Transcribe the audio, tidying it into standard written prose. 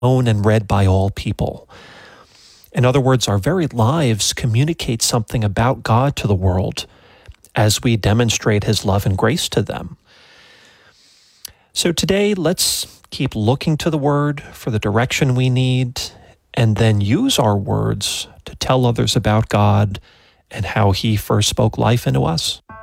known and read by all people. In other words, our very lives communicate something about God to the world as we demonstrate his love and grace to them. So today, let's keep looking to the Word for the direction we need, and then use our words to tell others about God and how he first spoke life into us.